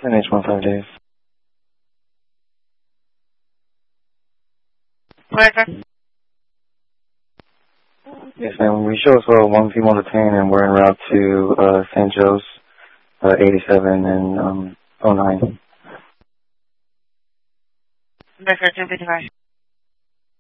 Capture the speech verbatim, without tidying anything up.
N H one five days. Where? Yes, ma'am. We show as well one female detained, and we're en route to uh, Saint Joe's, uh, eighty-seven and um, oh nine. Record to be device.